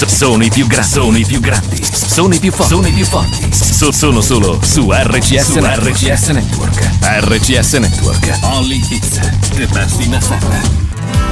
Sono i più grandi. Sono i più grandi. Sono i più forti. Sono i più forti. Sono solo su RCS Network. RCS Network. RCS Network. Only hits. The best in FM.